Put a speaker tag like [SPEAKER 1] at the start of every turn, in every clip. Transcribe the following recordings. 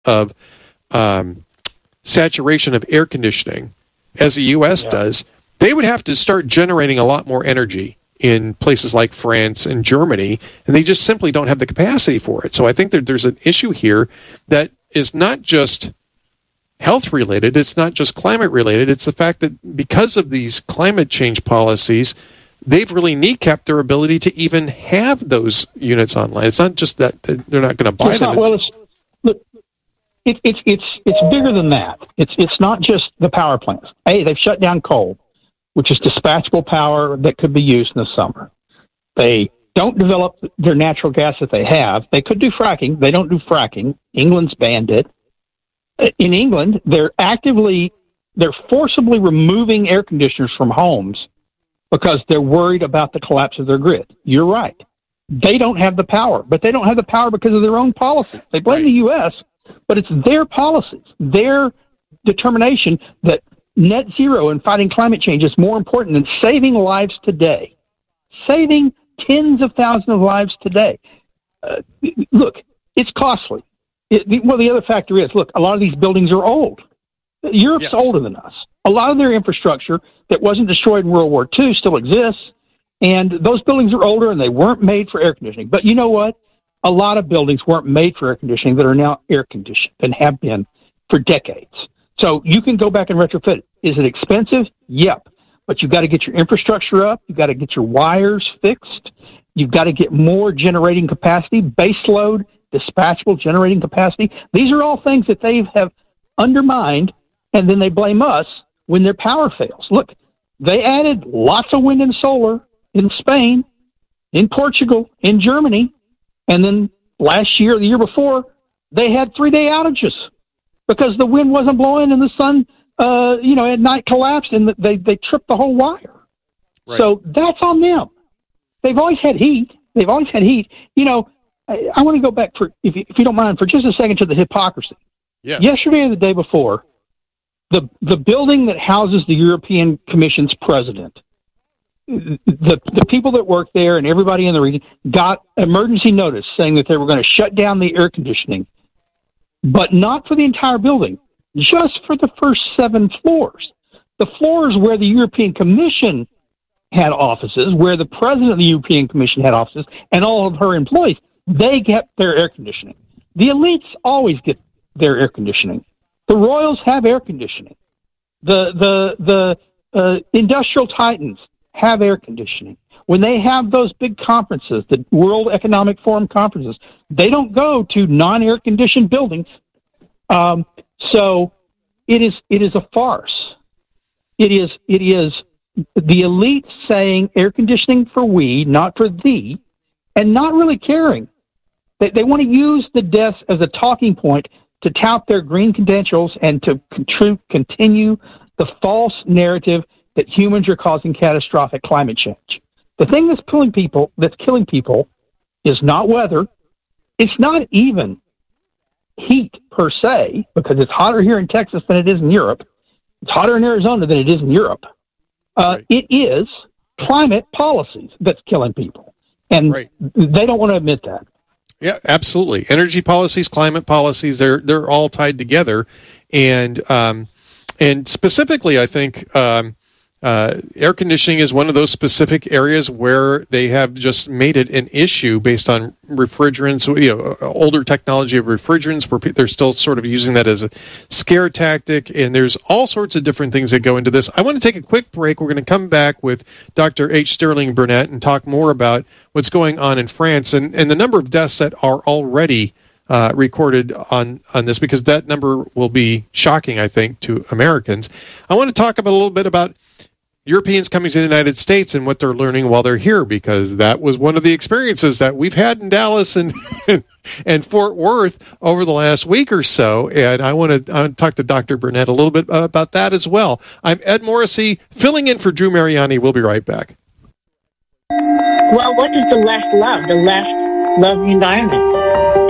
[SPEAKER 1] of saturation of air conditioning as the U.S. does, they would have to start generating a lot more energy in places like France and Germany, and they just simply don't have the capacity for it. So I think that there's an issue here that is not just health related, it's not just climate related, it's the fact that because of these climate change policies, they've really kneecapped their ability to even have those units online. It's not just that they're not going to buy them.
[SPEAKER 2] It's bigger than that. It's not just the power plants. Hey, they've shut down coal, which is dispatchable power that could be used in the summer. They don't develop their natural gas that they have. They could do fracking. They don't do fracking. England's banned it. In England, they're forcibly removing air conditioners from homes because they're worried about the collapse of their grid. You're right. They don't have the power, but they don't have the power because of their own policies. They blame the U.S., but it's their policies, their determination that net zero and fighting climate change is more important than saving lives today, saving tens of thousands of lives today. Look, it's costly. The other factor is, look, a lot of these buildings are old. Europe's older than us. A lot of their infrastructure that wasn't destroyed in World War II still exists, and those buildings are older and they weren't made for air conditioning. But you know what? A lot of buildings weren't made for air conditioning that are now air conditioned and have been for decades. So you can go back and retrofit it. Is it expensive? Yep. But you've got to get your infrastructure up. You've got to get your wires fixed. You've got to get more generating capacity, base load, dispatchable generating capacity. These are all things that they have undermined, and then they blame us when their power fails. Look, they added lots of wind and solar in Spain, in Portugal, in Germany, and then last year, the year before, they had 3-day outages because the wind wasn't blowing and the sun, at night collapsed and they tripped the whole wire. Right. So that's on them. They've always had heat. I want to go back, if you don't mind, for just a second to the hypocrisy.
[SPEAKER 1] Yes.
[SPEAKER 2] Yesterday or the day before, the building that houses the European Commission's president, the people that work there and everybody in the region got emergency notice saying that they were going to shut down the air conditioning, but not for the entire building, just for the first 7 floors. The floors where the European Commission had offices, where the president of the European Commission had offices, and all of her employees, they get their air conditioning. The elites always get their air conditioning. The royals have air conditioning. The industrial titans have air conditioning. When they have those big conferences, the World Economic Forum conferences, they don't go to non-air conditioned buildings. So it is a farce. It is the elite saying air conditioning for we, not for thee, and not really caring. They want to use the deaths as a talking point to tout their green credentials and to continue the false narrative that humans are causing catastrophic climate change. The thing that's killing people is not weather. It's not even heat per se, because it's hotter here in Texas than it is in Europe. It's hotter in Arizona than it is in Europe. Right. It is climate policies that's killing people, and they don't want to admit that.
[SPEAKER 1] Yeah, absolutely. Energy policies, climate policies, they're all tied together. And specifically, I think air conditioning is one of those specific areas where they have just made it an issue based on refrigerants, older technology of refrigerants, where they're still sort of using that as a scare tactic. And there's all sorts of different things that go into this. I want to take a quick break. We're going to come back with Dr. H. Sterling Burnett and talk more about what's going on in France and the number of deaths that are already recorded on this, because that number will be shocking, I think, to Americans. I want to talk a little bit about Europeans coming to the United States and what they're learning while they're here, because that was one of the experiences that we've had in Dallas and and Fort Worth over the last week or so. And I want to talk to Dr. Burnett a little bit about that as well. I'm Ed Morrissey, filling in for Drew Mariani. We'll be right back.
[SPEAKER 3] Well, what does the left love? The left loves the environment.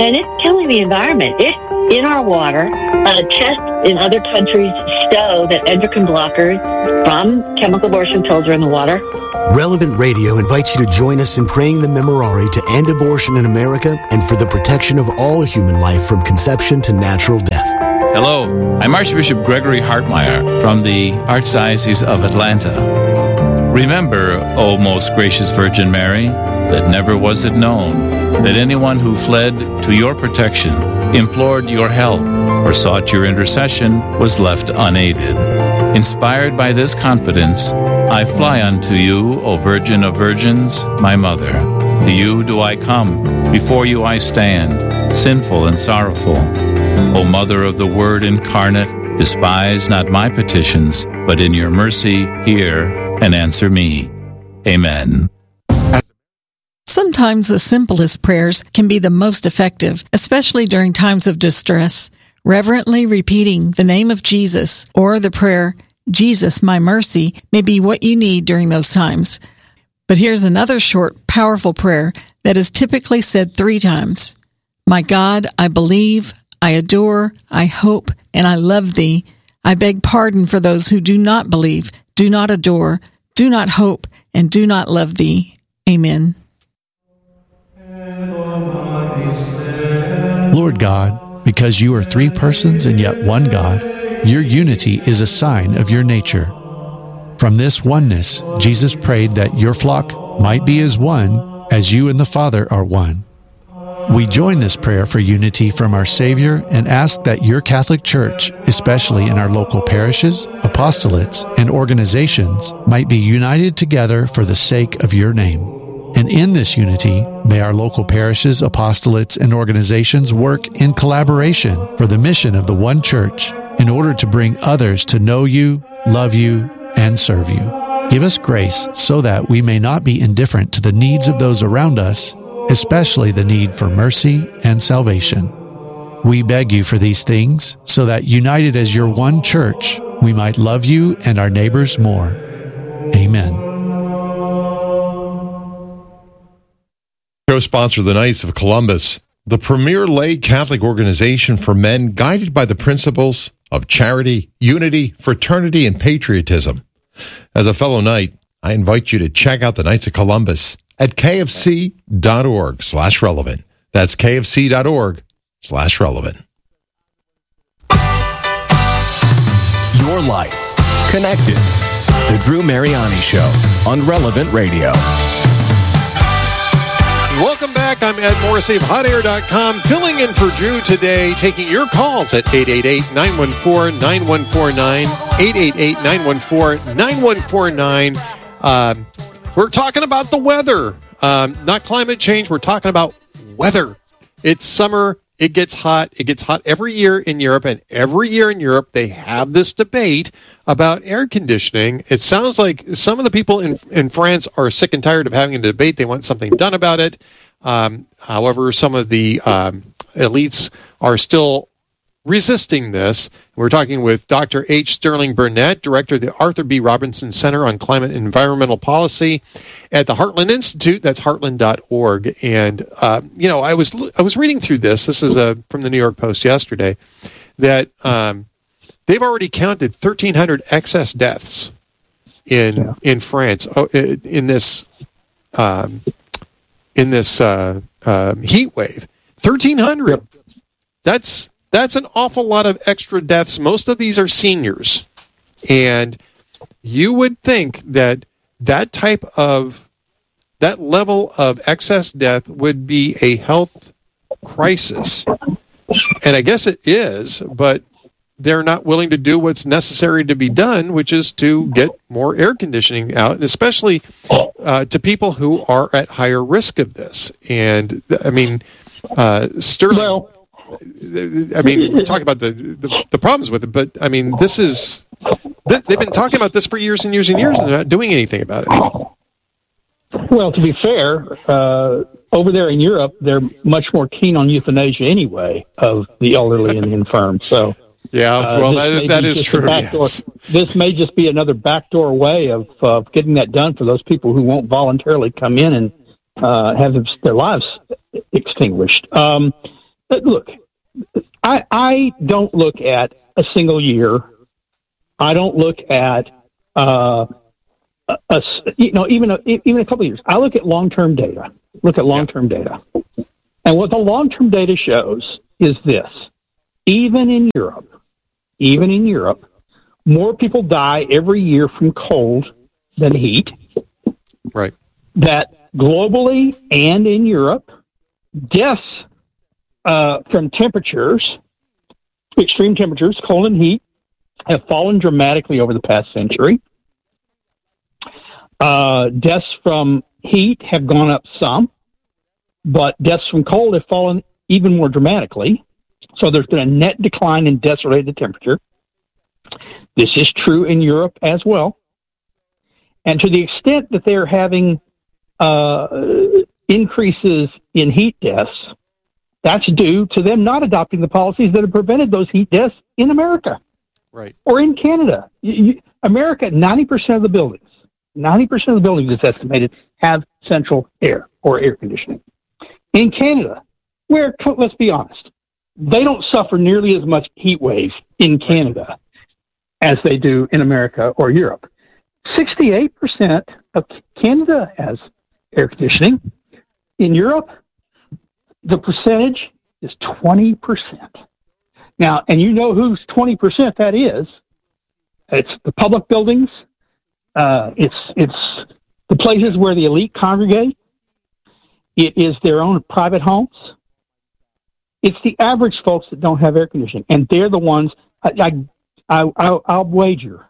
[SPEAKER 3] And it's killing the environment. It's in our water. Tests in other countries show that endocrine blockers from chemical abortion pills are in the water.
[SPEAKER 4] Relevant Radio invites you to join us in praying the Memorare to end abortion in America and for the protection of all human life from conception to natural death.
[SPEAKER 5] Hello, I'm Archbishop Gregory Hartmeyer from the Archdiocese of Atlanta. Remember, O most gracious Virgin Mary, that never was it known that anyone who fled to your protection, implored your help, or sought your intercession was left unaided. Inspired by this confidence, I fly unto you, O Virgin of Virgins, my Mother. To you do I come, before you I stand, sinful and sorrowful. O Mother of the Word incarnate, despise not my petitions, but in your mercy hear and answer me. Amen.
[SPEAKER 6] Sometimes the simplest prayers can be the most effective, especially during times of distress. Reverently repeating the name of Jesus or the prayer, Jesus, my mercy, may be what you need during those times. But here's another short, powerful prayer that is typically said 3 times. My God, I believe, I adore, I hope, and I love thee. I beg pardon for those who do not believe, do not adore, do not hope, and do not love thee. Amen.
[SPEAKER 7] Lord God, because you are 3 persons and yet one God, your unity is a sign of your nature. From this oneness, Jesus prayed that your flock might be as one, as you and the Father are one. We join this prayer for unity from our Savior and ask that your Catholic Church, especially in our local parishes, apostolates, and organizations, might be united together for the sake of your name. And in this unity, may our local parishes, apostolates, and organizations work in collaboration for the mission of the one Church in order to bring others to know you, love you, and serve you. Give us grace so that we may not be indifferent to the needs of those around us, especially the need for mercy and salvation. We beg you for these things so that, united as your one Church, we might love you and our neighbors more. Amen.
[SPEAKER 8] Co-sponsor of the Knights of Columbus, the premier lay Catholic organization for men guided by the principles of charity, unity, fraternity, and patriotism. As a fellow Knight, I invite you to check out the Knights of Columbus at kfc.org/relevant. That's kfc.org/relevant.
[SPEAKER 9] Your life connected. The Drew Mariani Show on Relevant Radio.
[SPEAKER 1] Welcome back. I'm Ed Morrissey of HotAir.com, filling in for Drew today, taking your calls at 888-914-9149, 888-914-9149. We're talking about the weather, not climate change. We're talking about weather. It's summer. It gets hot. It gets hot every year in Europe, and every year in Europe they have this debate about air conditioning. It sounds like some of the people in France are sick and tired of having a debate. They want something done about it. However, some of the elites are still resisting this. We're talking with Dr. H. Sterling Burnett, director of the Arthur B. Robinson Center on Climate and Environmental Policy at the Heartland Institute. That's heartland.org. And, I was reading through this. This is from the New York Post yesterday, that they've already counted 1,300 excess deaths in France in this heat wave. 1,300. Yep. That's an awful lot of extra deaths. Most of these are seniors. And you would think that that level of excess death would be a health crisis. And I guess it is, but they're not willing to do what's necessary to be done, which is to get more air conditioning out, and especially to people who are at higher risk of this. And, Sterling... Well, we talk about the problems with it, but they've been talking about this for years and years and years, and they're not doing anything about it.
[SPEAKER 2] Well, to be fair, over there in Europe, they're much more keen on euthanasia anyway of the elderly and the infirm. So,
[SPEAKER 1] that is true. Yes.
[SPEAKER 2] This may just be another backdoor way of getting that done for those people who won't voluntarily come in and have their lives extinguished. look, I don't look at a single year. I don't look at even a couple of years. I look at long-term data. And what the long-term data shows is this: even in Europe, more people die every year from cold than heat.
[SPEAKER 1] Right.
[SPEAKER 2] That globally and in Europe, deaths from temperatures, extreme temperatures, cold and heat, have fallen dramatically over the past century. Deaths from heat have gone up some, but deaths from cold have fallen even more dramatically. So there's been a net decline in deaths related to temperature. This is true in Europe as well. And to the extent that they're having increases in heat deaths, that's due to them not adopting the policies that have prevented those heat deaths in America.
[SPEAKER 1] Right.
[SPEAKER 2] Or in Canada. America, 90% of the buildings, it's estimated, have central air or air conditioning. In Canada, where, let's be honest, they don't suffer nearly as much heat wave in Canada as they do in America or Europe. 68% of Canada has air conditioning. In Europe, the percentage is 20%. Now, and you know whose 20% that is. It's the public buildings. It's the places where the elite congregate. It is their own private homes. It's the average folks that don't have air conditioning, and they're the ones. I'll wager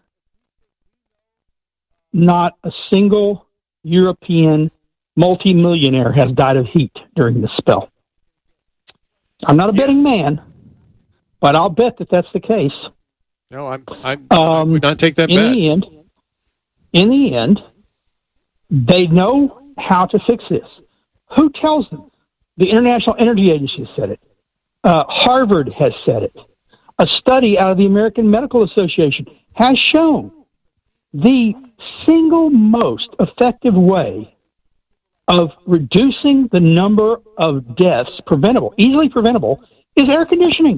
[SPEAKER 2] not a single European multimillionaire has died of heat during this spell. I'm not a betting man, but I'll bet that that's the case.
[SPEAKER 1] No, I would not take that bet.
[SPEAKER 2] In the end, they know how to fix this. Who tells them? The International Energy Agency has said it. Harvard has said it. A study out of the American Medical Association has shown the single most effective way of reducing the number of deaths easily preventable, is air conditioning.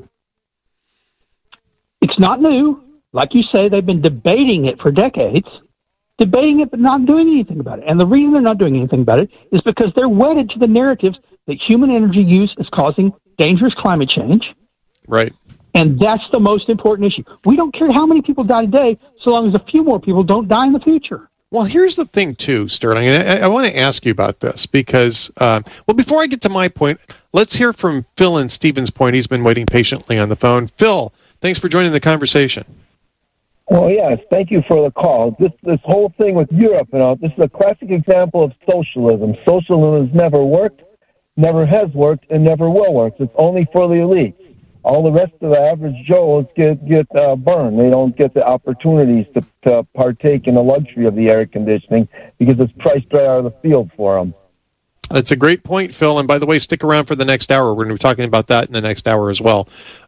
[SPEAKER 2] It's not new. Like you say, they've been debating it for decades, but not doing anything about it. And the reason they're not doing anything about it is because they're wedded to the narratives that human energy use is causing dangerous climate change.
[SPEAKER 1] Right.
[SPEAKER 2] And that's the most important issue. We don't care how many people die today, so long as a few more people don't die in the future.
[SPEAKER 1] Well, here's the thing, too, Sterling, and I want to ask you about this because, before I get to my point, let's hear from Phil and Stephen's point. He's been waiting patiently on the phone. Phil, thanks for joining the conversation.
[SPEAKER 10] Well, yes, thank you for the call. This whole thing with Europe, this is a classic example of socialism. Socialism has never worked, never has worked, and never will work. It's only for the elites. All the rest of the average Joes get burned. They don't get the opportunities to partake in the luxury of the air conditioning because it's priced right out of the field for them.
[SPEAKER 1] That's a great point, Phil. And by the way, stick around for the next hour. We're going to be talking about that in the next hour as well.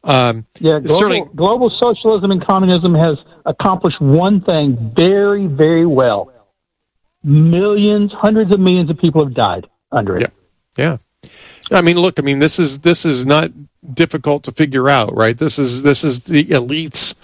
[SPEAKER 2] Global socialism and communism has accomplished one thing very, very well. Hundreds of millions of people have died under it.
[SPEAKER 1] Yeah. I mean, look. I mean, this is not difficult to figure out, right? This is the elites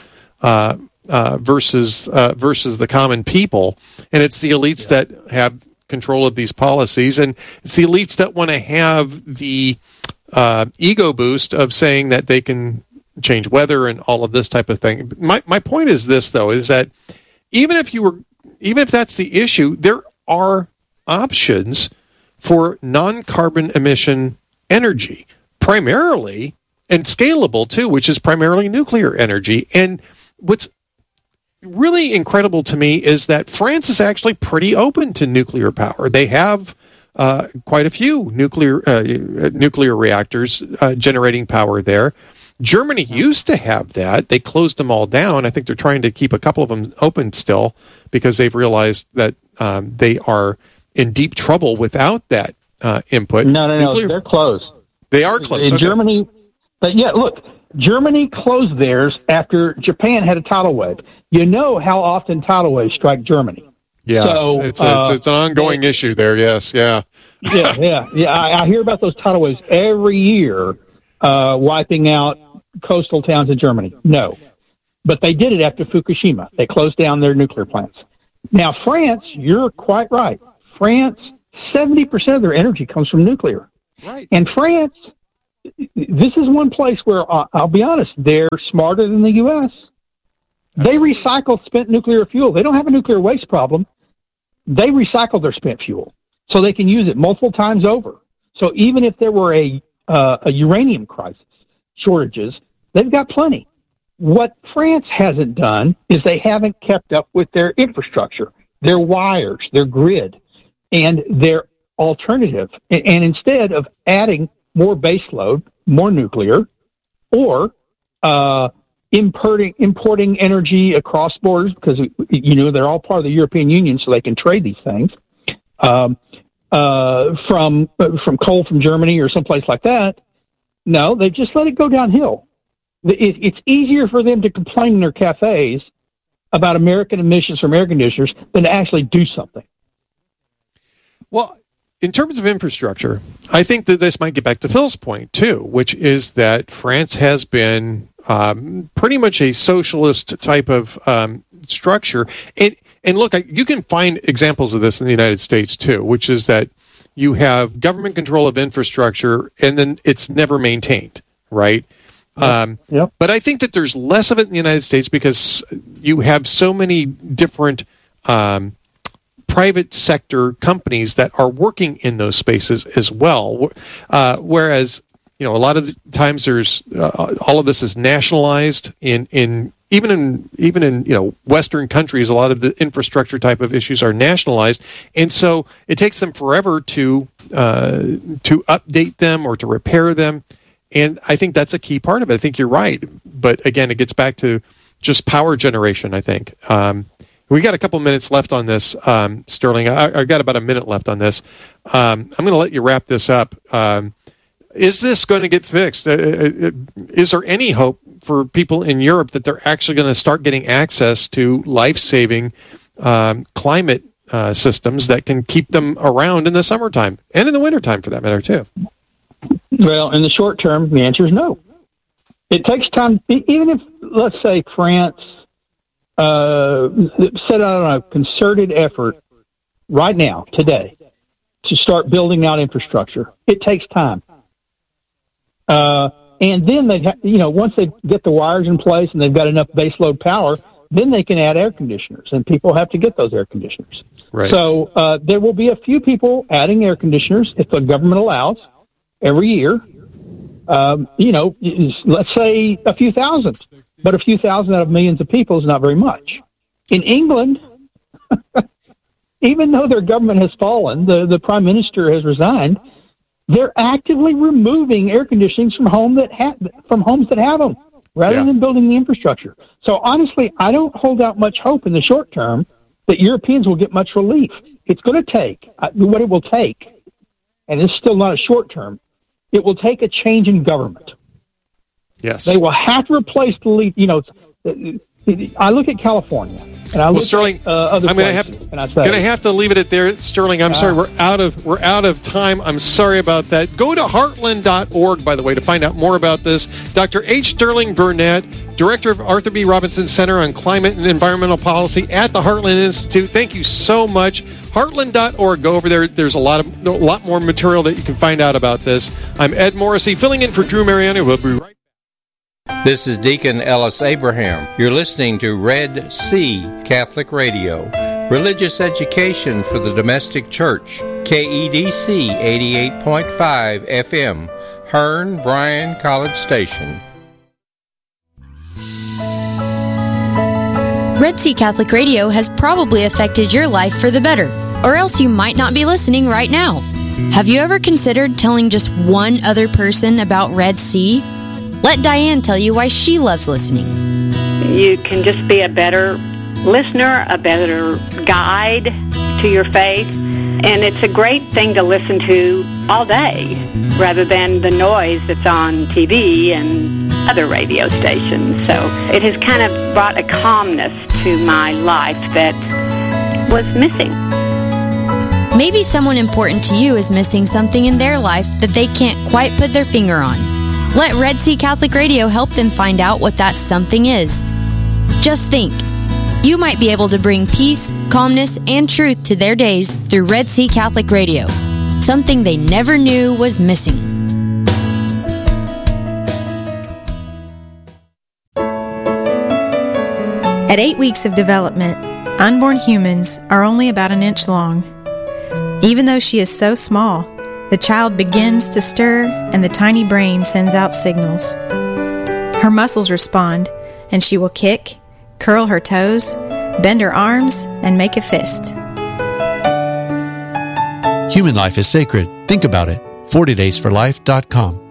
[SPEAKER 1] versus the common people, and it's the elites that have control of these policies, and it's the elites that want to have the ego boost of saying that they can change weather and all of this type of thing. My point is this, though, is that even if that's the issue, there are options for non-carbon emission energy, primarily, and scalable too, which is primarily nuclear energy. And what's really incredible to me is that France is actually pretty open to nuclear power. They have quite a few nuclear reactors generating power there. Germany used to have that. They closed them all down. I think they're trying to keep a couple of them open still because they've realized that they are in deep trouble without that input.
[SPEAKER 2] No, they're closed.
[SPEAKER 1] They are closed.
[SPEAKER 2] In Germany, but look, Germany closed theirs after Japan had a tidal wave. You know how often tidal waves strike Germany.
[SPEAKER 1] Yeah, so, it's an ongoing issue there, yes, yeah.
[SPEAKER 2] Yeah. I hear about those tidal waves every year wiping out coastal towns in Germany. No. But they did it after Fukushima. They closed down their nuclear plants. Now, France, you're quite right. France, 70% of their energy comes from nuclear.
[SPEAKER 1] Right.
[SPEAKER 2] And France, this is one place where, I'll be honest, they're smarter than the U.S. They recycle spent nuclear fuel. They don't have a nuclear waste problem. They recycle their spent fuel so they can use it multiple times over. So even if there were a uranium crisis, shortages, they've got plenty. What France hasn't done is they haven't kept up with their infrastructure, their wires, their grid, and their alternative. And instead of adding more base load, more nuclear, or importing energy across borders, because they're all part of the European Union, so they can trade these things from coal from Germany or someplace like that. No, they just let it go downhill. It's easier for them to complain in their cafes about American emissions from air conditioners than to actually do something.
[SPEAKER 1] Well, in terms of infrastructure, I think that this might get back to Phil's point, too, which is that France has been pretty much a socialist type of structure. And look, you can find examples of this in the United States, too, which is that you have government control of infrastructure and then it's never maintained, right?
[SPEAKER 2] Yep.
[SPEAKER 1] But I think that there's less of it in the United States because you have so many different private sector companies that are working in those spaces as well. Whereas, a lot of the times there's all of this is nationalized even in Western countries. A lot of the infrastructure type of issues are nationalized, and so it takes them forever to update them or to repair them. And I think that's a key part of it. I think you're right. But again, it gets back to just power generation, I think. We got a couple minutes left on this, Sterling. I got about a minute left on this. I'm going to let you wrap this up. Is this going to get fixed? Is there any hope for people in Europe that they're actually going to start getting access to life-saving climate systems that can keep them around in the summertime and in the wintertime, for that matter, too?
[SPEAKER 2] Well, in the short term, the answer is no. It takes time. Even if, let's say, France set out on a concerted effort right now, today, to start building out infrastructure, it takes time. And then once they get the wires in place and they've got enough baseload power, then they can add air conditioners, and people have to get those air conditioners.
[SPEAKER 1] Right.
[SPEAKER 2] So there will be a few people adding air conditioners if the government allows. Every year, let's say a few thousand, but a few thousand out of millions of people is not very much. In England, even though their government has fallen, the prime minister has resigned, they're actively removing air conditionings from homes that have them, rather than building the infrastructure. So honestly, I don't hold out much hope in the short term that Europeans will get much relief. It's going to take what it will take, and it's still not a short term. It will take a change in government.
[SPEAKER 1] Yes.
[SPEAKER 2] They will have to replace the lead. I look at California, and I look
[SPEAKER 1] Sterling,
[SPEAKER 2] at other
[SPEAKER 1] I'm
[SPEAKER 2] places, and I say,
[SPEAKER 1] going to have to leave it at there, Sterling. I'm sorry, we're out of time. I'm sorry about that. Go to heartland.org, by the way, to find out more about this. Dr. H. Sterling Burnett, Director of Arthur B. Robinson Center on Climate and Environmental Policy at the Heartland Institute. Thank you so much. Heartland.org. Go over there. There's a lot more material that you can find out about this. I'm Ed Morrissey, filling in for Drew Mariani. We'll be right back.
[SPEAKER 11] This is Deacon Ellis Abraham. You're listening to Red Sea Catholic Radio, religious education for the domestic church. KEDC 88.5 FM, Hearn Bryan College Station.
[SPEAKER 12] Red Sea Catholic Radio has probably affected your life for the better, or else you might not be listening right now. Have you ever considered telling just one other person about Red Sea? Let Diane tell you why she loves listening.
[SPEAKER 13] You can just be a better listener, a better guide to your faith, and it's a great thing to listen to all day rather than the noise that's on TV and other radio stations. So it has kind of brought a calmness to my life that was missing.
[SPEAKER 12] Maybe someone important to you is missing something in their life that they can't quite put their finger on. Let Red Sea Catholic Radio help them find out what that something is. Just think, you might be able to bring peace, calmness, and truth to their days through Red Sea Catholic Radio, something they never knew was missing.
[SPEAKER 14] At 8 weeks of development, unborn humans are only about an inch long. Even though she is so small, the child begins to stir and the tiny brain sends out signals. Her muscles respond, and she will kick, curl her toes, bend her arms, and make a fist.
[SPEAKER 7] Human life is sacred. Think about it. 40daysforlife.com.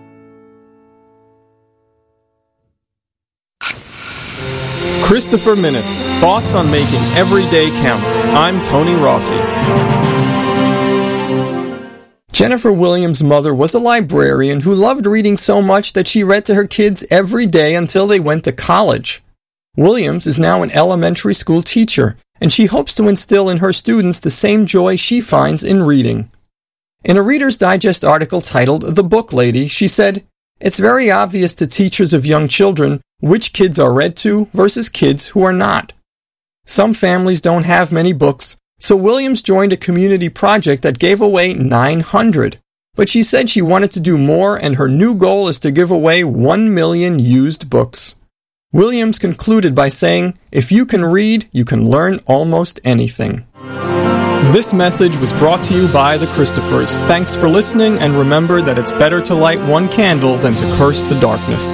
[SPEAKER 15] Christopher Minutes. Thoughts on making every day count. I'm Tony Rossi. Jennifer Williams' mother was a librarian who loved reading so much that she read to her kids every day until they went to college. Williams is now an elementary school teacher, and she hopes to instill in her students the same joy she finds in reading. In a Reader's Digest article titled The Book Lady, she said, "It's very obvious to teachers of young children which kids are read to versus kids who are not. Some families don't have many books, so Williams joined a community project that gave away 900. But she said she wanted to do more, and her new goal is to give away 1 million used books." Williams concluded by saying, "If you can read, you can learn almost anything." This message was brought to you by the Christophers. Thanks for listening, and remember that it's better to light one candle than to curse the darkness.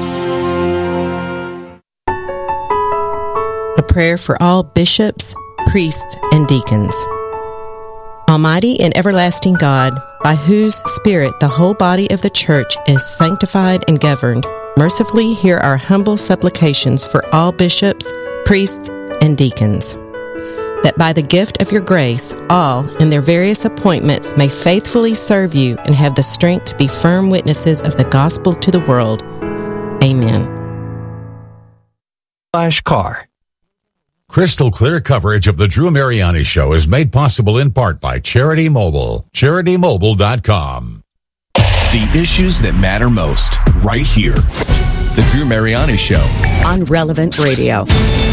[SPEAKER 16] A prayer for all bishops, priests, and deacons. Almighty and everlasting God, by whose Spirit the whole body of the Church is sanctified and governed, mercifully hear our humble supplications for all bishops, priests, and deacons, that by the gift of your grace, all in their various appointments may faithfully serve you and have the strength to be firm witnesses of the gospel to the world. Amen.
[SPEAKER 17] /car. Crystal clear coverage of the Drew Mariani Show is made possible in part by Charity Mobile. CharityMobile.com.
[SPEAKER 9] The issues that matter most, right here. The Drew Mariani Show.
[SPEAKER 18] On Relevant Radio.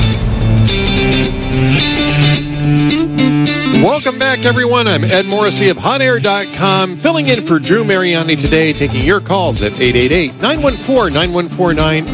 [SPEAKER 1] Welcome back, everyone. I'm Ed Morrissey of HotAir.com, filling in for Drew Mariani today, taking your calls at 888-914-9149,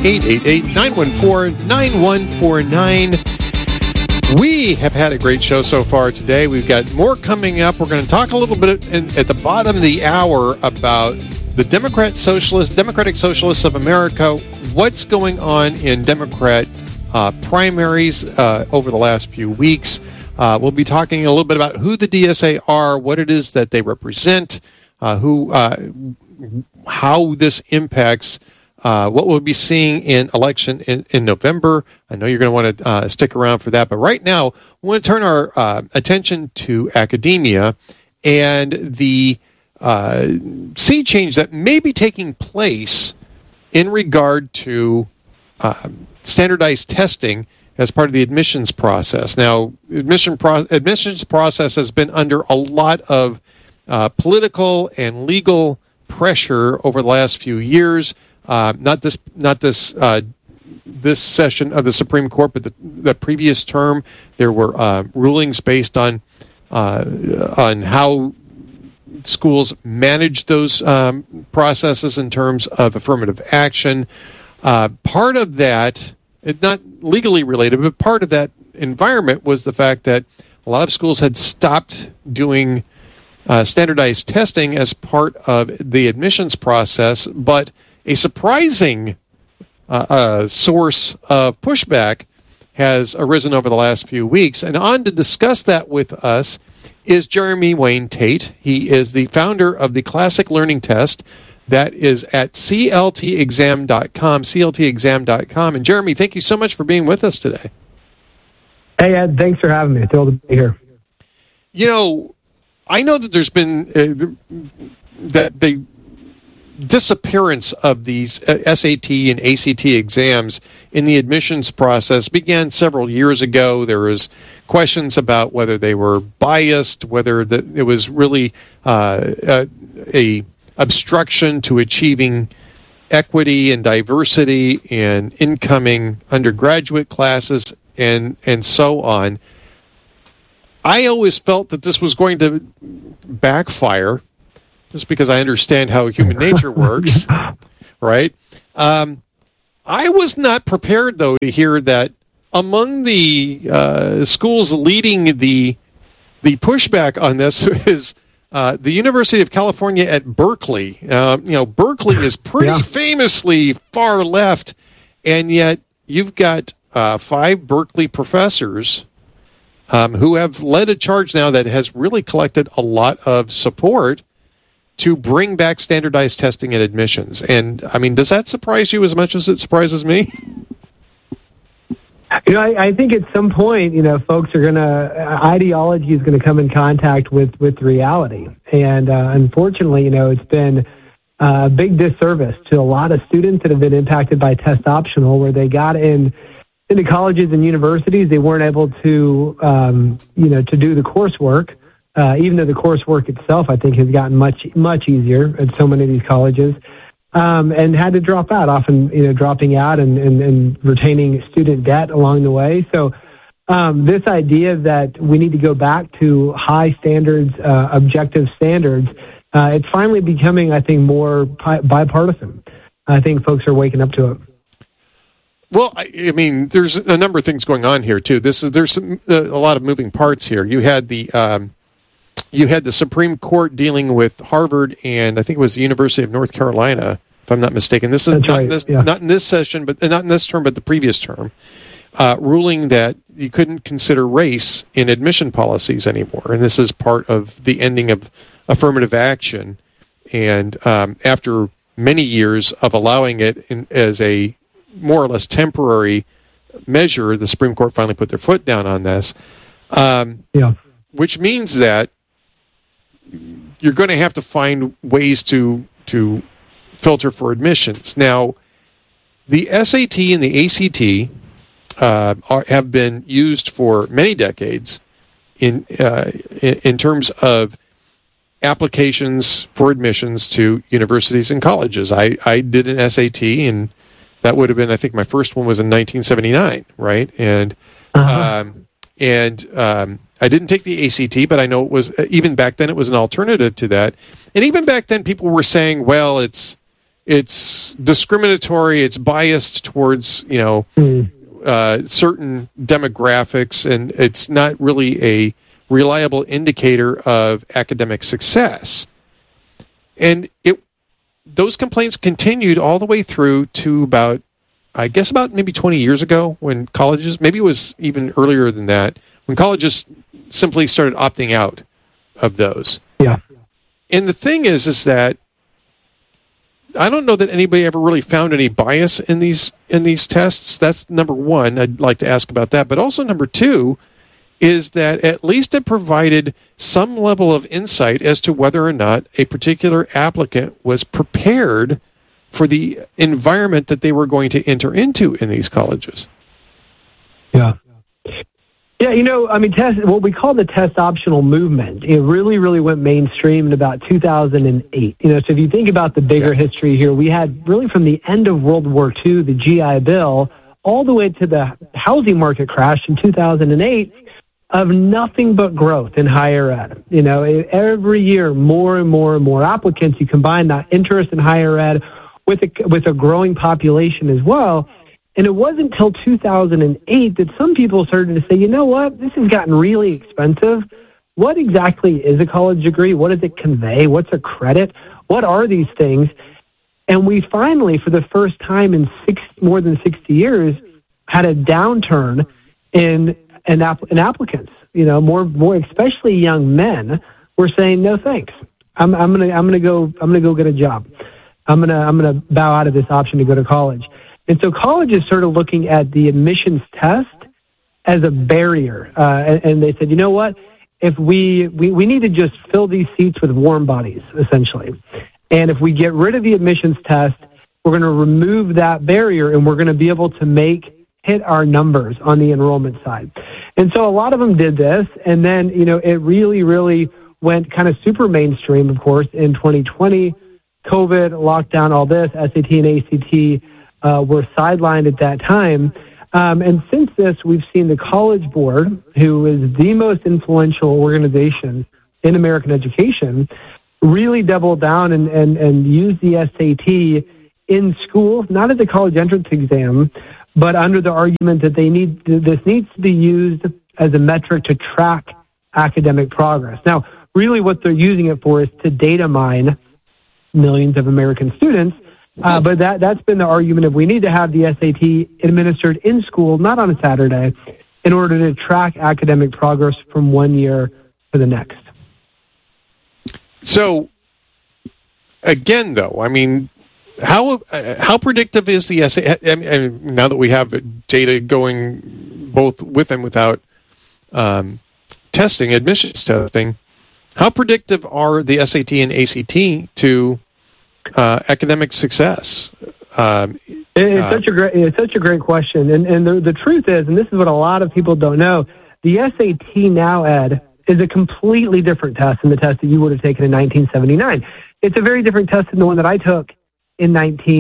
[SPEAKER 1] 888-914-9149. We have had a great show so far today. We've got more coming up. We're going to talk a little bit at the bottom of the hour about the Democratic Socialists of America, what's going on in Democrat primaries over the last few weeks. We'll be talking a little bit about who the DSA are, what it is that they represent, how this impacts what we'll be seeing in election in November. I know you're going to want to stick around for that. But right now, we want to turn our attention to academia and the sea change that may be taking place in regard to standardized testing as part of the admissions process. Now, admissions process has been under a lot of political and legal pressure over the last few years. Not this session of the Supreme Court, but the previous term, there were rulings based on how schools manage those processes in terms of affirmative action. Part of that, it's not legally related, but part of that environment was the fact that a lot of schools had stopped doing standardized testing as part of the admissions process, but a surprising source of pushback has arisen over the last few weeks. And on to discuss that with us is Jeremy Wayne Tate. He is the founder of the Classic Learning Test that is at cltexam.com, cltexam.com. And Jeremy, thank you so much for being with us today.
[SPEAKER 19] Hey, Ed, thanks for having me. Thrilled to be here.
[SPEAKER 1] You know, I know that there's been that the disappearance of these SAT and ACT exams in the admissions process began several years ago. There was questions about whether they were biased, whether it was really a obstruction to achieving equity and diversity in incoming undergraduate classes and so on. I always felt that this was going to backfire, just because I understand how human nature works, right? I was not prepared, though, to hear that among the schools leading the pushback on this is the University of California at Berkeley. Berkeley is pretty famously far left, and yet you've got 5 Berkeley professors who have led a charge now that has really collected a lot of support to bring back standardized testing and admissions. And, I mean, does that surprise you as much as it surprises me?
[SPEAKER 19] I think at some point, folks are ideology is going to come in contact with reality. And unfortunately, it's been a big disservice to a lot of students that have been impacted by test optional, where they got into colleges and universities. They weren't able to, to do the coursework, even though the coursework itself, I think, has gotten much, much easier at so many of these colleges. And had to drop out, often, dropping out and retaining student debt along the way. So this idea that we need to go back to high standards, objective standards, it's finally becoming, I think, more bipartisan. I think folks are waking up to it.
[SPEAKER 1] Well, I mean, there's a number of things going on here, too. There's a lot of moving parts here. You had the Supreme Court dealing with Harvard and I think it was the University of North Carolina, if I'm not mistaken. This is not in this session, but not in this term, but the previous term, ruling that you couldn't consider race in admission policies anymore. And this is part of the ending of affirmative action. And after many years of allowing it as a more or less temporary measure, the Supreme Court finally put their foot down on this. Which means that you're going to have to find ways to filter for admissions. Now, the SAT and the ACT have been used for many decades in terms of applications for admissions to universities and colleges. I did an SAT, and that would have been, I think, my first one was in 1979, right? And I didn't take the ACT, but I know it was, even back then, it was an alternative to that. And even back then, people were saying, well, it's discriminatory, it's biased towards, certain demographics, and it's not really a reliable indicator of academic success. And those complaints continued all the way through to about maybe 20 years ago, when colleges, maybe it was even earlier than that, when colleges simply started opting out of those.
[SPEAKER 19] Yeah.
[SPEAKER 1] And the thing is that I don't know that anybody ever really found any bias in these tests. That's number one. I'd like to ask about that. But also number two is that at least it provided some level of insight as to whether or not a particular applicant was prepared for the environment that they were going to enter into in these colleges.
[SPEAKER 19] Yeah. Yeah, what we call the test optional movement, it really, really went mainstream in about 2008. So if you think about the bigger history here, we had really from the end of World War II, the GI Bill, all the way to the housing market crash in 2008, of nothing but growth in higher ed. Every year, more and more and more applicants. You combine that interest in higher ed with a growing population as well. And it wasn't until 2008 that some people started to say, you know what, this has gotten really expensive. What exactly is a college degree? What does it convey? What's a credit? What are these things? And we finally, for the first time in more than 60 years, had a downturn in applicants. More especially young men were saying, no thanks. I'm gonna go get a job. I'm gonna bow out of this option to go to college. And so colleges started looking at the admissions test as a barrier. And they said, you know what? If we need to just fill these seats with warm bodies, essentially. And if we get rid of the admissions test, we're going to remove that barrier and we're going to be able to hit our numbers on the enrollment side. And so a lot of them did this. And then, it really, really went kind of super mainstream, of course, in 2020. COVID, lockdown, all this, SAT and ACT were sidelined at that time. And since this, we've seen the College Board, who is the most influential organization in American education, really double down and use the SAT in schools, not as a college entrance exam, but under the argument that this needs to be used as a metric to track academic progress. Now, really what they're using it for is to data mine millions of American students. But that's been the argument of we need to have the SAT administered in school, not on a Saturday, in order to track academic progress from one year to the next.
[SPEAKER 1] So, again, though, I mean, how predictive is the SAT? I mean, now that we have data going both with and without testing, admissions testing, how predictive are the SAT and ACT to academic success?
[SPEAKER 19] It's such a great question, and the truth is, and this is what a lot of people don't know, the SAT now, Ed, is a completely different test than the test that you would have taken in 1979. It's a very different test than the one that I took in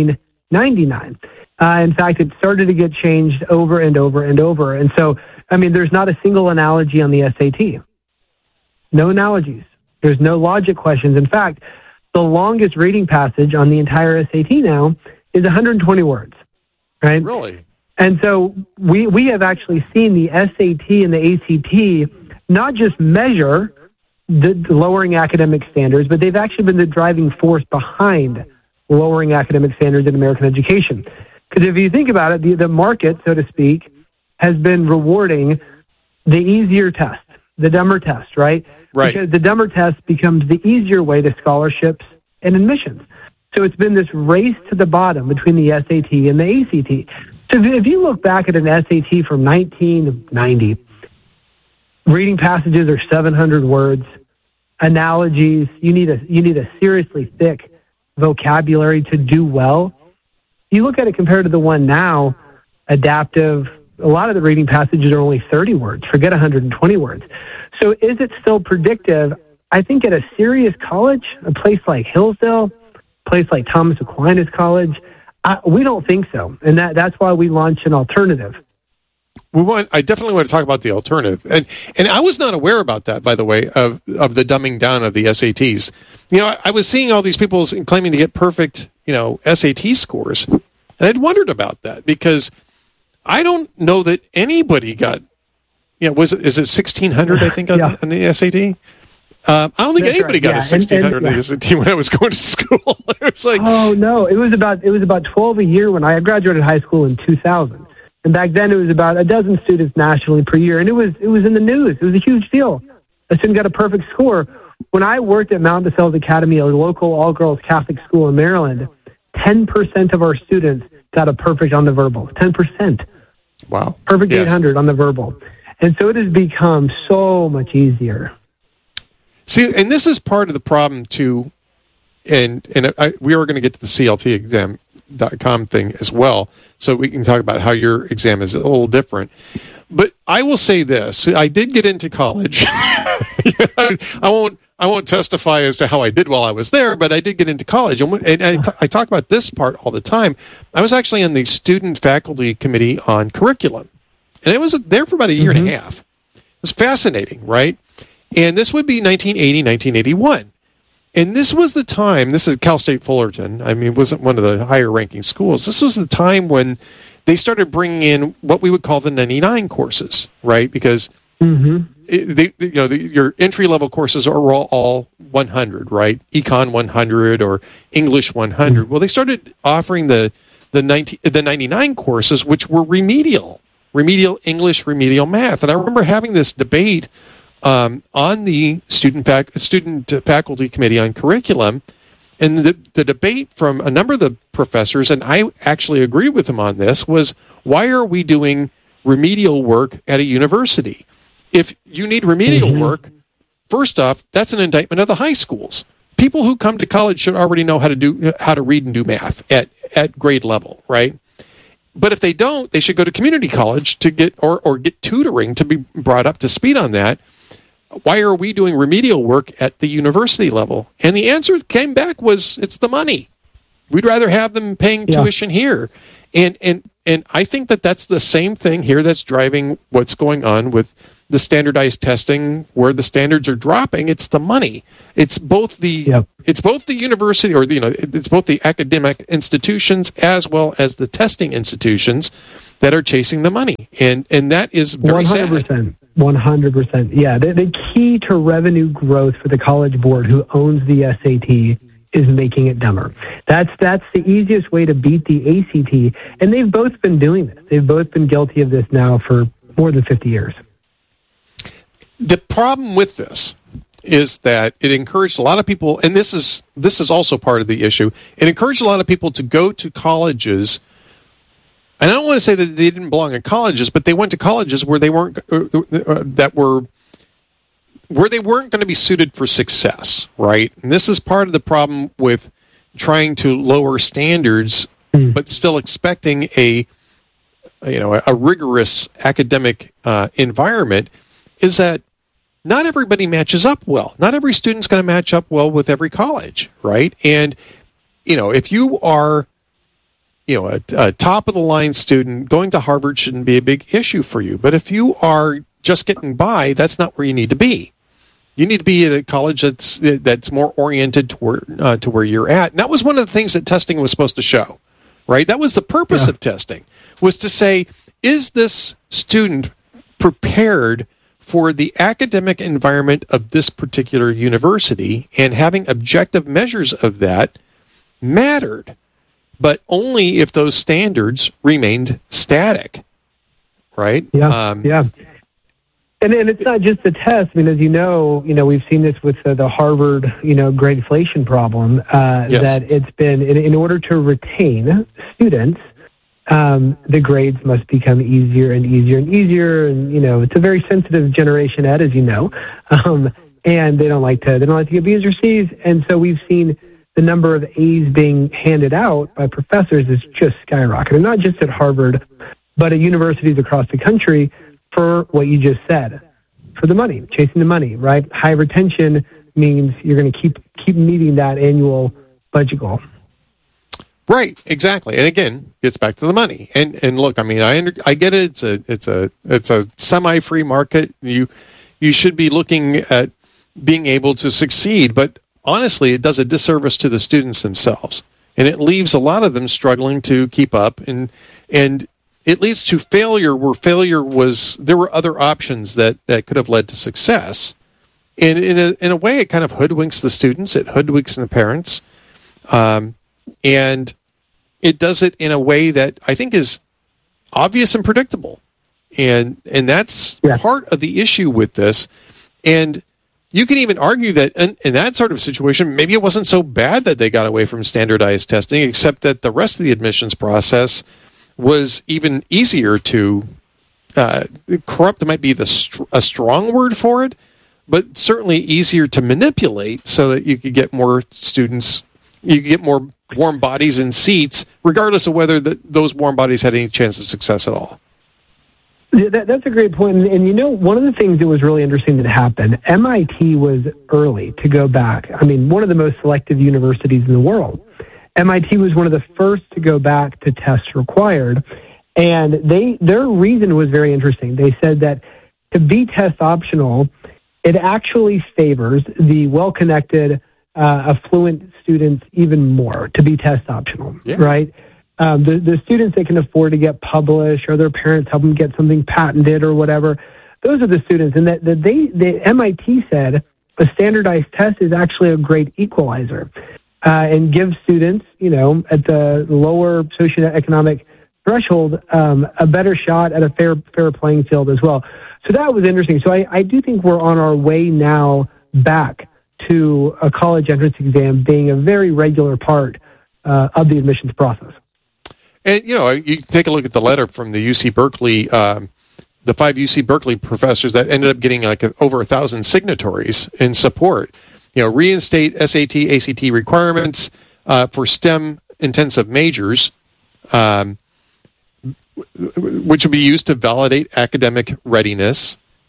[SPEAKER 19] 1999. In fact, it started to get changed over and over and over, and so I mean, there's not a single analogy on the SAT. No analogies. There's no logic questions. In fact, the longest reading passage on the entire SAT now is 120 words, right?
[SPEAKER 1] Really?
[SPEAKER 19] And so we have actually seen the SAT and the ACT not just measure the lowering academic standards, but they've actually been the driving force behind lowering academic standards in American education. Because if you think about it, the market, so to speak, has been rewarding the easier test, the dumber test, right?
[SPEAKER 1] Right.
[SPEAKER 19] Because the dumber test becomes the easier way to scholarships and admissions. So it's been this race to the bottom between the SAT and the ACT. So if you look back at an SAT from 1990, reading passages are 700 words, analogies, you need a seriously thick vocabulary to do well. You look at it compared to the one now, adaptive, a lot of the reading passages are only 30 words, forget 120 words. So is it still predictive? I think at a serious college, a place like Hillsdale, a place like Thomas Aquinas College, we don't think so. And that's why we launched an alternative.
[SPEAKER 1] I definitely want to talk about the alternative. And I was not aware about that, by the way, of the dumbing down of the SATs. You know, I was seeing all these people claiming to get perfect, SAT scores. And I'd wondered about that because I don't know that anybody got, is it 1,600, I think, on the SAT? I don't think anybody got a 1,600 on the SAT when I was going to school. It was like,
[SPEAKER 19] oh no, it was about 12 a year when I graduated high school in 2000. And back then it was about a dozen students nationally per year. And it was in the news. It was a huge deal. A student got a perfect score. When I worked at Mount DeSales Academy, a local all-girls Catholic school in Maryland, 10% of our students got a perfect on the verbal. 10%.
[SPEAKER 1] Wow.
[SPEAKER 19] Perfect 800 on the verbal. And so it has become so much easier.
[SPEAKER 1] See, and this is part of the problem too, and we are going to get to the CLT exam.com thing as well, so we can talk about how your exam is a little different. But I will say this: I did get into college. I won't testify as to how I did while I was there, but I did get into college, and I talk about this part all the time. I was actually on the student faculty committee on curriculum, and I was there for about a year and a half. It was fascinating, right? And this would be 1980, 1981. And this was the time, this is Cal State Fullerton, I mean, it wasn't one of the higher ranking schools. This was the time when they started bringing in what we would call the 99 courses, right? Because your entry-level courses are all 100, right? Econ 100 or English 100. Well, they started offering the 99 courses, which were remedial English, remedial math. And I remember having this debate on the student faculty committee on curriculum, and the debate from a number of the professors, and I actually agreed with them on this, was why are we doing remedial work at a university? If you need remedial work, first off, that's an indictment of the high schools. People who come to college should already know how to read and do math at grade level, right? But if they don't, they should go to community college to get or get tutoring to be brought up to speed on that. why are we doing remedial work at the university level? And the answer came back was, it's the money. We'd rather have them paying tuition here. And I think that that's the same thing here that's driving what's going on with the standardized testing, where the standards are dropping. It's the money. It's both the university, or it's both the academic institutions as well as the testing institutions that are chasing the money, and that is very
[SPEAKER 19] 100%.
[SPEAKER 1] sad.
[SPEAKER 19] 100%. Yeah, the key to revenue growth for the College Board, who owns the SAT, is making it dumber. That's the easiest way to beat the ACT, and they've both been doing this. They've both been guilty of this now for more than 50 years.
[SPEAKER 1] The problem with this is that it encouraged a lot of people, and this is also part of the issue. It encouraged a lot of people to go to colleges. And I don't want to say that they didn't belong in colleges, but they went to colleges where they weren't where they weren't going to be suited for success, right? And this is part of the problem with trying to lower standards, but still expecting a rigorous academic environment, is that not everybody matches up well. Not every student's going to match up well with every college, right? And if you are a top of the line student, going to Harvard shouldn't be a big issue for you. But if you are just getting by, that's not where you need to be. You need to be at a college that's more oriented to where you're at. And that was one of the things that testing was supposed to show, right? That was the purpose of testing, was to say, is this student prepared for the academic environment of this particular university? And having objective measures of that mattered, but only if those standards remained static, right?
[SPEAKER 19] Yeah. And it's not just the test. I mean, as you know, we've seen this with the Harvard, gradeflation problem, that it's been, in order to retain students, the grades must become easier and easier and easier. And, it's a very sensitive generation, Ed, as you know. And they don't like to get B's or C's. And so we've seen the number of A's being handed out by professors is just skyrocketing, not just at Harvard, but at universities across the country, for what you just said, for the money, chasing the money, right? High retention means you're going to keep meeting that annual budget goal.
[SPEAKER 1] Right, exactly. And again, gets back to the money. And look, I mean, I get it. It's a semi-free market. You should be looking at being able to succeed, but honestly, it does a disservice to the students themselves, and it leaves a lot of them struggling to keep up, and it leads to failure, where there were other options that could have led to success. And in a way, it kind of hoodwinks the students, it hoodwinks the parents, and it does it in a way that I think is obvious and predictable. And that's part of the issue with this. And you can even argue that in that sort of situation, maybe it wasn't so bad that they got away from standardized testing, except that the rest of the admissions process was even easier to corrupt. Might be a strong word for it, but certainly easier to manipulate, so that you could get more students, you could get more warm bodies in seats, regardless of whether those warm bodies had any chance of success at all.
[SPEAKER 19] That's a great point. And one of the things that was really interesting that happened, MIT was early to go back. I mean, one of the most selective universities in the world. MIT was one of the first to go back to tests required. And their reason was very interesting. They said that to be test optional, it actually favors the well-connected, affluent students even more to be test optional, right? The students that can afford to get published, or their parents help them get something patented or whatever, those are the students. And the MIT said a standardized test is actually a great equalizer, and gives students, at the lower socioeconomic threshold, a better shot at a fair playing field as well. So that was interesting. So I do think we're on our way now back to a college entrance exam being a very regular part of the admissions process.
[SPEAKER 1] And, you take a look at the letter from the UC Berkeley, the 5 UC Berkeley professors that ended up getting over 1,000 signatories in support. Reinstate SAT, ACT requirements for STEM-intensive majors, which would be used to validate academic readiness,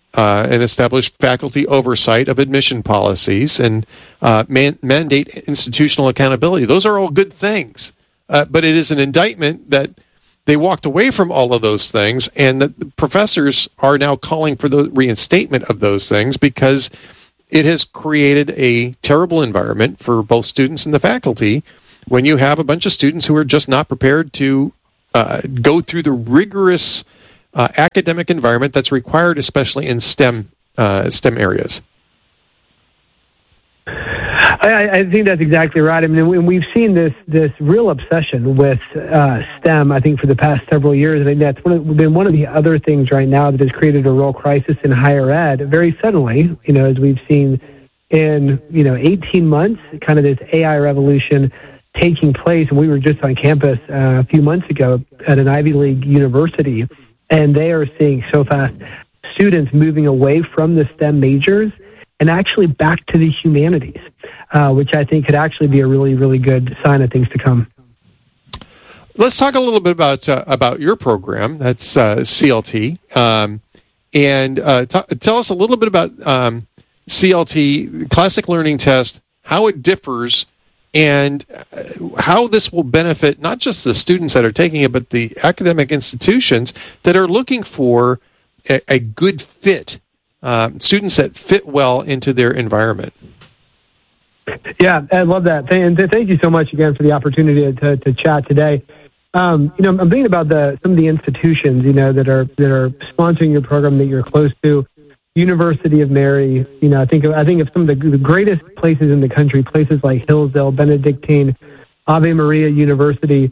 [SPEAKER 1] and establish faculty oversight of admission policies and mandate institutional accountability. Those are all good things, but it is an indictment that they walked away from all of those things, and the professors are now calling for the reinstatement of those things because it has created a terrible environment for both students and the faculty when you have a bunch of students who are just not prepared to go through the rigorous academic environment that's required, especially in STEM areas.
[SPEAKER 19] I think that's exactly right. I mean, we've seen this real obsession with STEM, I think, for the past several years. I think that's been one of the other things right now that has created a real crisis in higher ed very suddenly, as we've seen in, 18 months, kind of this AI revolution taking place. And we were just on campus a few months ago at an Ivy League university, and they are seeing so fast students moving away from the STEM majors and actually back to the humanities, which I think could actually be a really, really good sign of things to come.
[SPEAKER 1] Let's talk a little bit about your program. That's CLT, and tell us a little bit about CLT, Classic Learning Test, how it differs, and how this will benefit not just the students that are taking it, but the academic institutions that are looking for a good fit. Students that fit well into their environment.
[SPEAKER 19] Yeah, I love that. And thank you so much again for the opportunity to chat today. I'm thinking about some of the institutions, that are sponsoring your program that you're close to. University of Mary, I think of some of the greatest places in the country, places like Hillsdale, Benedictine, Ave Maria University.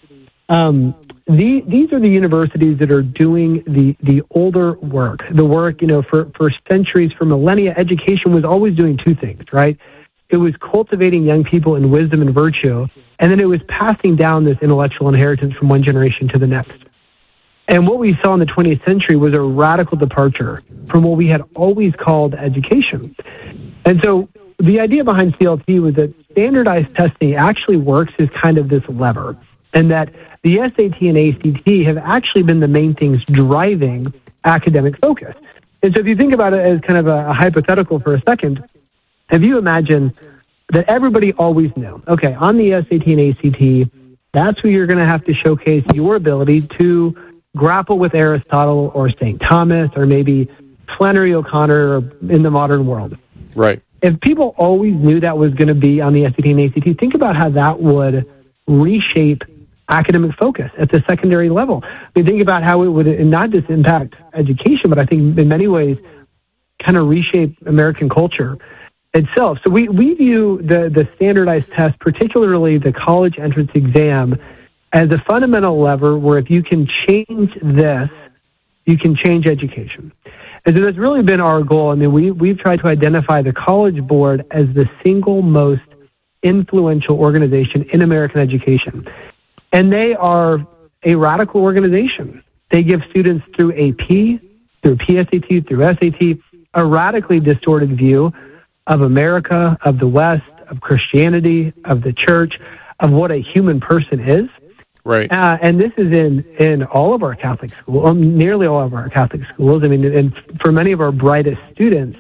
[SPEAKER 19] These are the universities that are doing the older work. The work, for centuries, for millennia, education was always doing two things, right? It was cultivating young people in wisdom and virtue, and then it was passing down this intellectual inheritance from one generation to the next. And what we saw in the 20th century was a radical departure from what we had always called education. And so the idea behind CLT was that standardized testing actually works as kind of this lever, and that the SAT and ACT have actually been the main things driving academic focus. And so if you think about it as kind of a hypothetical for a second, if you imagine that everybody always knew, okay, on the SAT and ACT, that's where you're going to have to showcase your ability to grapple with Aristotle or St. Thomas or maybe Flannery O'Connor in the modern world.
[SPEAKER 1] Right.
[SPEAKER 19] If people always knew that was going to be on the SAT and ACT, think about how that would reshape academic focus at the secondary level. I mean, think about how it would not just impact education, but I think in many ways kind of reshape American culture itself. So we view the standardized test, particularly the college entrance exam, as a fundamental lever where if you can change this, you can change education. And so that's really been our goal. I mean, we've tried to identify the College Board as the single most influential organization in American education. And they are a radical organization. They give students through AP, through PSAT, through SAT, a radically distorted view of America, of the West, of Christianity, of the church, of what a human person is.
[SPEAKER 1] Right.
[SPEAKER 19] And this is in all of our Catholic schools, nearly all of our Catholic schools. I mean, and for many of our brightest students,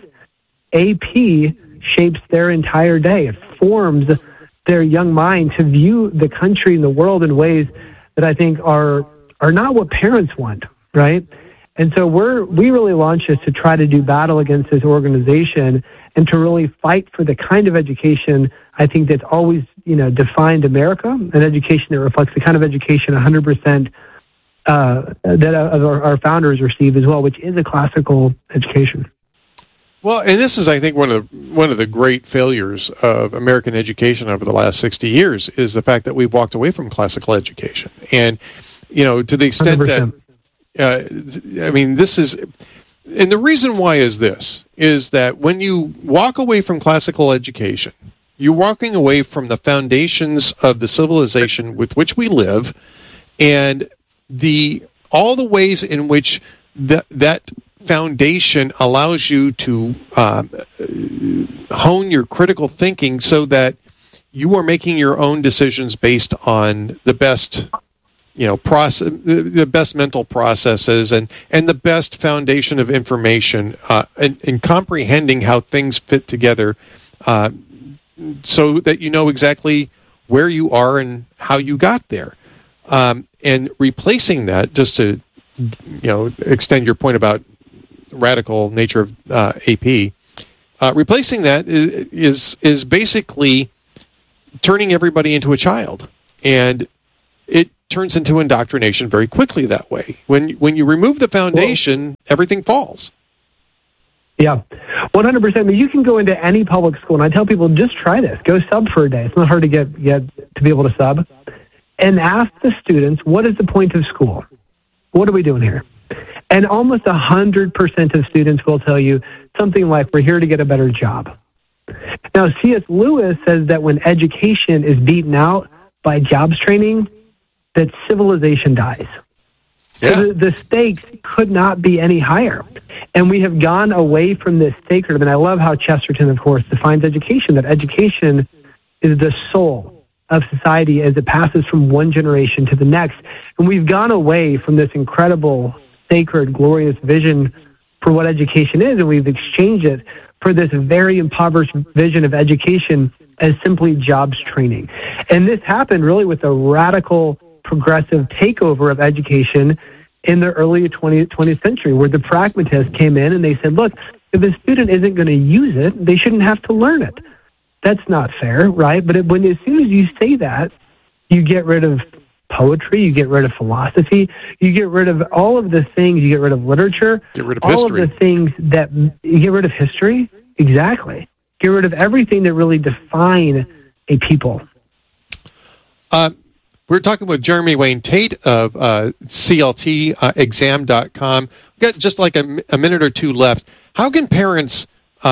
[SPEAKER 19] AP shapes their entire day. It forms their young mind to view the country and the world in ways that I think are not what parents want, right? And so we really launched this to try to do battle against this organization and to really fight for the kind of education I think that's always, defined America, an education that reflects the kind of education 100% that our founders received as well, which is a classical education.
[SPEAKER 1] Well, and this is, I think, one of the great failures of American education over the last 60 years is the fact that we've walked away from classical education. And, to the extent 100%. That, this is, and the reason why is that when you walk away from classical education, you're walking away from the foundations of the civilization with which we live, and all the ways in which that foundation allows you to hone your critical thinking so that you are making your own decisions based on the best process, the best mental processes, and the best foundation of information, and comprehending how things fit together, so that you know exactly where you are and how you got there. And replacing that, just to extend your point about radical nature of AP, replacing that is basically turning everybody into a child, and it turns into indoctrination very quickly that way. When you remove the foundation, everything falls.
[SPEAKER 19] Yeah, 100%. I mean, you can go into any public school, and I tell people, just try this. Go sub for a day. It's not hard to get to be able to sub. And ask the students, what is the point of school? What are we doing here? And almost 100% of students will tell you something like, we're here to get a better job. Now, C.S. Lewis says that when education is beaten out by jobs training, that civilization dies. Yeah. So the stakes could not be any higher. And we have gone away from this sacred. And I love how Chesterton, of course, defines education, that education is the soul of society as it passes from one generation to the next. And we've gone away from this incredible, sacred, glorious vision for what education is, and we've exchanged it for this very impoverished vision of education as simply jobs training. And this happened really with a radical, progressive takeover of education in the early 20th century, where the pragmatists came in and they said, look, if a student isn't going to use it, they shouldn't have to learn it. That's not fair, right? But as soon as you say that, you get rid of poetry, you get rid of philosophy, you get rid of all of the things, you get rid of literature,
[SPEAKER 1] get rid of
[SPEAKER 19] all
[SPEAKER 1] history.
[SPEAKER 19] Of the things that you get rid of history, exactly. Get rid of everything that really define a people.
[SPEAKER 1] We're talking with Jeremy Wayne Tate of CLTexam.com. We've got just like a minute or two left. How can parents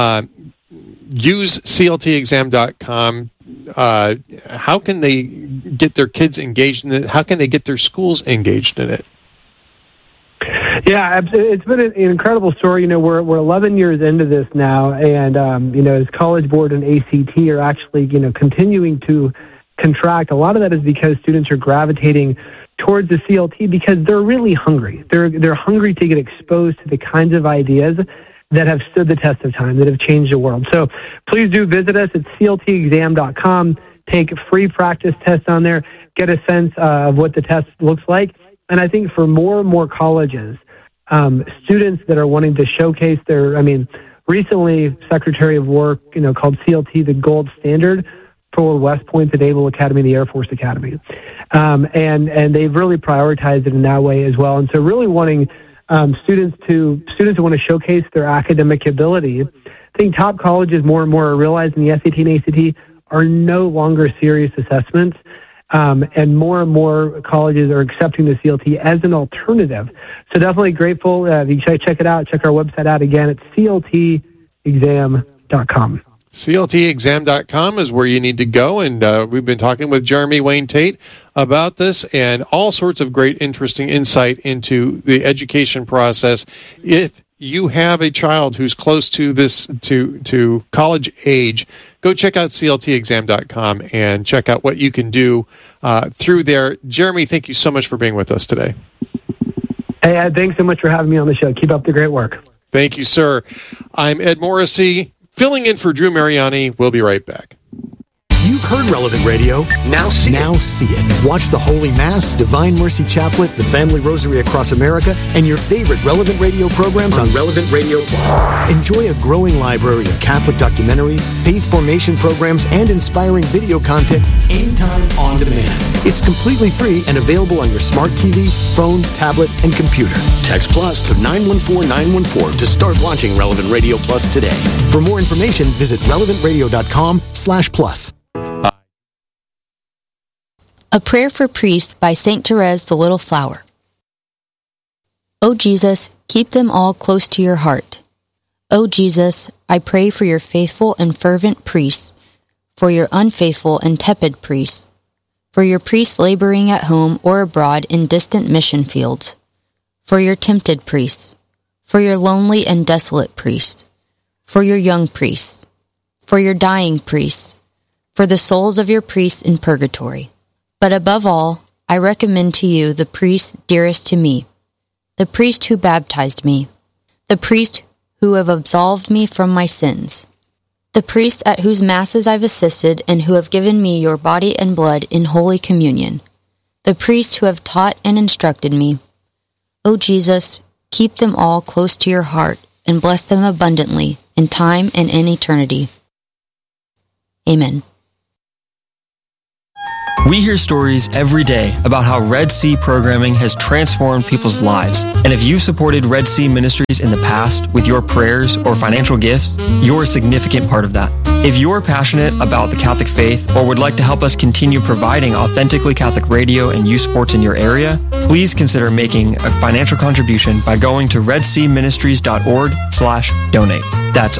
[SPEAKER 1] use CLTexam.com? How can they get their kids engaged in it? How can they get their schools engaged in it?
[SPEAKER 19] Yeah, it's been an incredible story. We're 11 years into this now, and as College Board and ACT are actually continuing to contract. A lot of that is because students are gravitating towards the CLT because they're really hungry. They're hungry to get exposed to the kinds of ideas that have stood the test of time, that have changed the world. So please do visit us at cltexam.com. Take free practice tests on there. Get a sense of what the test looks like. And I think for more and more colleges, students that are wanting to showcase recently Secretary of War, called CLT the gold standard for West Point, the Naval Academy, and the Air Force Academy. And they've really prioritized it in that way as well. And so really wanting students who want to showcase their academic ability. I think top colleges more and more are realizing the SAT and ACT are no longer serious assessments, and more colleges are accepting the CLT as an alternative. So definitely grateful. If you check it out, check our website out again. It's cltexam.com.
[SPEAKER 1] CLTexam.com is where you need to go, and we've been talking with Jeremy Wayne Tate about this and all sorts of great, interesting insight into the education process. If you have a child who's close to this to college age, go check out CLTexam.com and check out what you can do through there. Jeremy, thank you so much for being with us today.
[SPEAKER 19] Hey, Ed, thanks so much for having me on the show. Keep up the great work.
[SPEAKER 1] Thank you, sir. I'm Ed Morrissey, filling in for Drew Mariani. We'll be right back.
[SPEAKER 4] You've heard Relevant Radio. Now see it. Watch the Holy Mass, Divine Mercy Chaplet, the Family Rosary Across America, and your favorite Relevant Radio programs on Relevant Radio Plus. Enjoy a growing library of Catholic documentaries, faith formation programs, and inspiring video content anytime on demand. It's completely free and available on your smart TV, phone, tablet, and computer. Text Plus to 914-914 to start watching Relevant Radio Plus today. For more information, visit relevantradio.com/plus.
[SPEAKER 12] A Prayer for Priests by St. Therese the Little Flower. O Jesus, keep them all close to your heart. O Jesus, I pray for your faithful and fervent priests, for your unfaithful and tepid priests, for your priests laboring at home or abroad in distant mission fields, for your tempted priests, for your lonely and desolate priests, for your young priests, for your dying priests, for the souls of your priests in purgatory. But above all, I recommend to you the priest dearest to me, the priest who baptized me, the priest who have absolved me from my sins, the priest at whose masses I've assisted and who have given me your body and blood in Holy Communion, the priests who have taught and instructed me. O Jesus, keep them all close to your heart and bless them abundantly in time and in eternity. Amen.
[SPEAKER 20] We hear stories every day about how Red Sea programming has transformed people's lives. And if you've supported Red Sea Ministries in the past with your prayers or financial gifts, you're a significant part of that. If you're passionate about the Catholic faith or would like to help us continue providing authentically Catholic radio and youth sports in your area, please consider making a financial contribution by going to redseaministries.org/donate. That's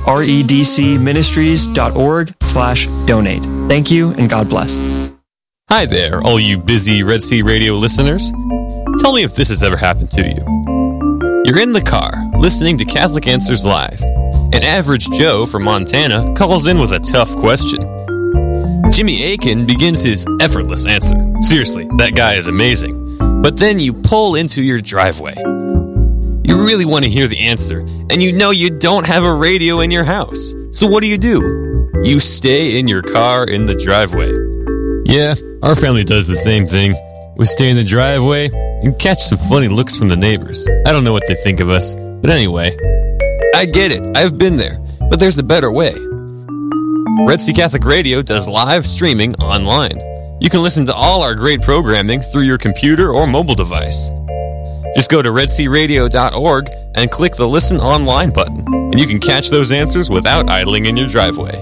[SPEAKER 20] redcministries.org/donate. Thank you and God bless.
[SPEAKER 21] Hi there, all you busy Red Sea Radio listeners. Tell me if this has ever happened to you. You're in the car, listening to Catholic Answers Live. An average Joe from Montana calls in with a tough question. Jimmy Akin begins his effortless answer. Seriously, that guy is amazing. But then you pull into your driveway. You really want to hear the answer, and you know you don't have a radio in your house. So what do? You stay in your car in the driveway. Yeah, our family does the same thing. We stay in the driveway and catch some funny looks from the neighbors. I don't know what they think of us, but anyway, I get it. I've been there, but there's a better way. Red Sea Catholic Radio does live streaming online. You can listen to all our great programming through your computer or mobile device. Just go to redsearadio.org and click the Listen Online button, and you can catch those answers without idling in your driveway.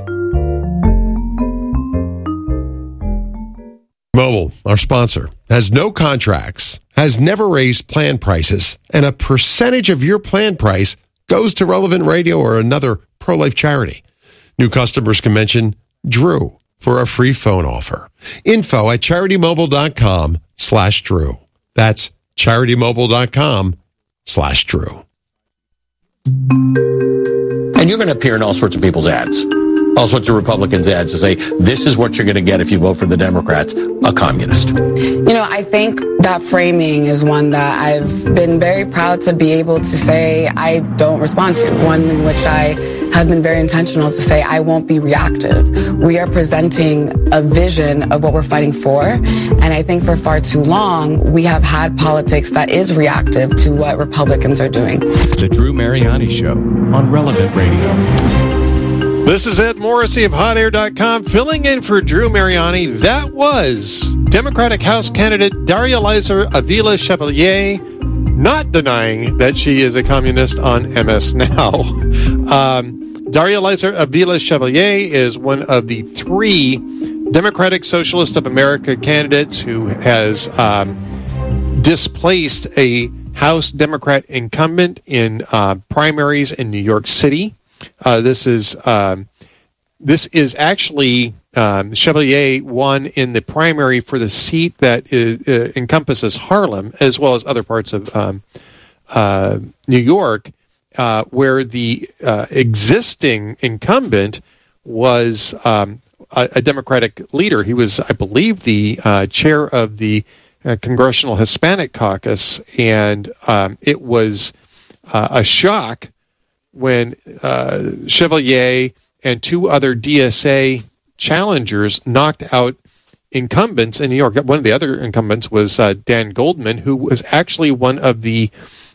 [SPEAKER 8] Mobile, our sponsor, has no contracts, has never raised plan prices, and a percentage of your plan price goes to Relevant Radio or another pro-life charity. New customers can mention Drew for a free phone offer. Info at CharityMobile.com/Drew. That's CharityMobile.com/Drew.
[SPEAKER 22] And you're going to appear in all sorts of people's ads. All sorts of Republicans' ads to say, this is what you're going to get if you vote for the Democrats, a communist.
[SPEAKER 23] You know, I think that framing is one that I've been very proud to be able to say I don't respond to. One in which I have been very intentional to say I won't be reactive. We are presenting a vision of what we're fighting for. And I think for far too long, we have had politics that is reactive to what Republicans are doing.
[SPEAKER 9] The Drew Mariani Show on Relevant Radio.
[SPEAKER 1] This is Ed Morrissey of HotAir.com filling in for Drew Mariani. That was Democratic House candidate Daria Eliza Avila Chevalier, not denying that she is a communist on MS Now. Daria Eliza Avila Chevalier is one of the 3 Democratic Socialist of America candidates who has displaced a House Democrat incumbent in primaries in New York City. This is actually Chevalier won in the primary for the seat that encompasses Harlem as well as other parts of New York, where the existing incumbent was a Democratic leader. He was, I believe, the chair of the Congressional Hispanic Caucus, and it was a shock when Chevalier and 2 other DSA challengers knocked out incumbents in New York. One of the other incumbents was Dan Goldman, who was actually one of the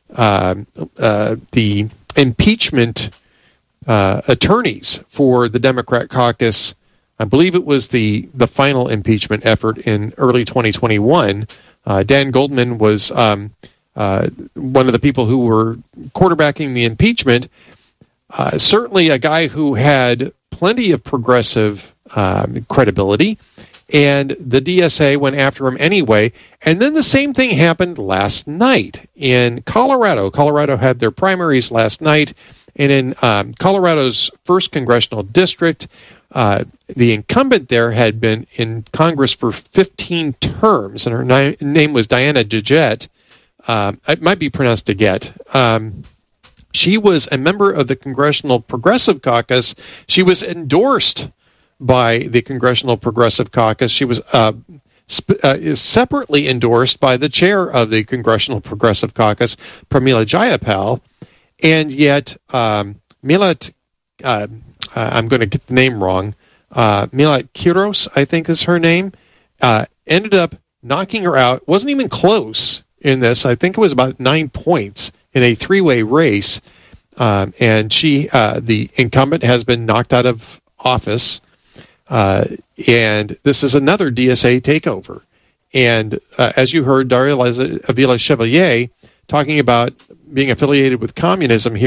[SPEAKER 1] impeachment attorneys for the Democrat caucus. I believe it was the final impeachment effort in early 2021. Dan Goldman was one of the people who were quarterbacking the impeachment. Certainly a guy who had plenty of progressive credibility, and the DSA went after him anyway. And then the same thing happened last night in Colorado. Colorado had their primaries last night, and in Colorado's 1st congressional district, the incumbent there had been in Congress for 15 terms, and her name was Diana DeGette. It might be pronounced DeGette. She was a member of the Congressional Progressive Caucus. She was endorsed by the Congressional Progressive Caucus. She was is separately endorsed by the chair of the Congressional Progressive Caucus, Pramila Jayapal, and yet Milat, I'm going to get the name wrong, Milat Kiros, I think is her name, ended up knocking her out. Wasn't even close in this. I think it was about 9 points in a three-way race, and she, the incumbent, has been knocked out of office. And this is another DSA takeover. And as you heard, Daria Avila Chevalier talking about being affiliated with communism here